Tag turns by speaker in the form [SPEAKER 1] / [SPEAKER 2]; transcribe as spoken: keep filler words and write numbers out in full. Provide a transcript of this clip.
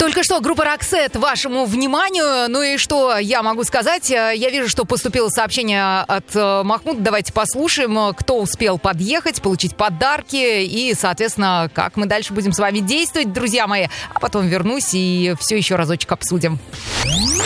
[SPEAKER 1] Только что группа Roxette вашему вниманию. Ну и что я могу сказать? Я вижу, что поступило сообщение от Махмуда. Давайте послушаем, кто успел подъехать, получить подарки и, соответственно, как мы дальше будем с вами действовать, друзья мои. А потом вернусь и все еще разочек обсудим.